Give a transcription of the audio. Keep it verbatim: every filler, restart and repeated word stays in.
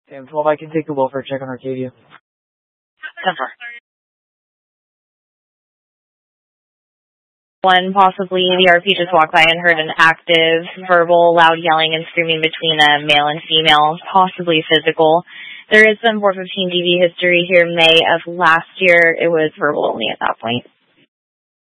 Sam twelve, I can take the welfare check on Arcadia. ten four. One, possibly the R P just walked by and heard an active, verbal, loud yelling and screaming between a male and female, possibly physical. There is some four fifteen D V history here. May of last year, it was verbal only at that point.